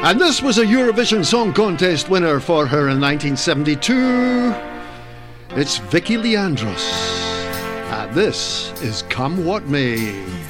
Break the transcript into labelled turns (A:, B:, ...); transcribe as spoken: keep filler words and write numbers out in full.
A: And this was a Eurovision Song Contest winner for her in nineteen seventy-two. It's Vicky Leandros. And this is Come What May.